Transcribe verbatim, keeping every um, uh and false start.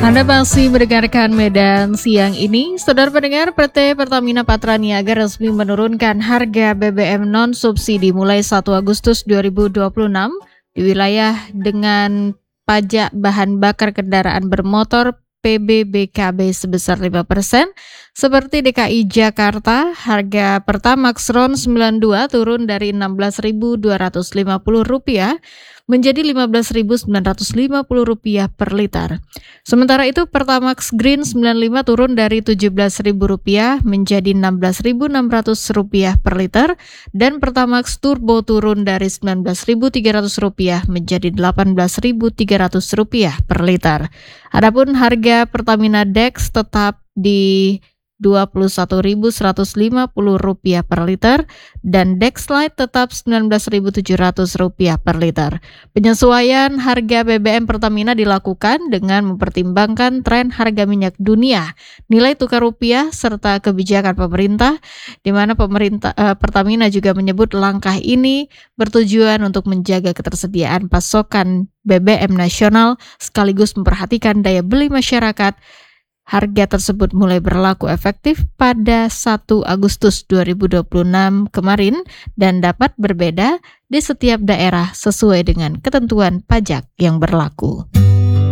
Anda masih mendengarkan Medan Siang ini. Saudara pendengar, P T Pertamina Patraniaga resmi menurunkan harga B B M non-subsidi mulai satu Agustus dua ribu dua puluh enam di wilayah dengan pajak bahan bakar kendaraan bermotor P B B K B sebesar lima persen. Seperti D K I Jakarta, harga Pertamax RON sembilan puluh dua turun dari enam belas ribu dua ratus lima puluh rupiah menjadi lima belas ribu sembilan ratus lima puluh rupiah per liter. Sementara itu Pertamax Green sembilan puluh lima turun dari tujuh belas ribu rupiah menjadi enam belas ribu enam ratus rupiah per liter dan Pertamax Turbo turun dari sembilan belas ribu tiga ratus rupiah menjadi delapan belas ribu tiga ratus rupiah per liter. Adapun harga Pertamina Dex tetap di dua puluh satu ribu seratus lima puluh rupiah per liter dan Dex Lite tetap sembilan belas ribu tujuh ratus rupiah per liter. Penyesuaian harga B B M Pertamina dilakukan dengan mempertimbangkan tren harga minyak dunia, nilai tukar rupiah serta kebijakan pemerintah, di mana pemerintah eh, Pertamina juga menyebut langkah ini bertujuan untuk menjaga ketersediaan pasokan B B M nasional sekaligus memperhatikan daya beli masyarakat. Harga tersebut mulai berlaku efektif pada satu Agustus dua ribu dua puluh enam kemarin dan dapat berbeda di setiap daerah sesuai dengan ketentuan pajak yang berlaku.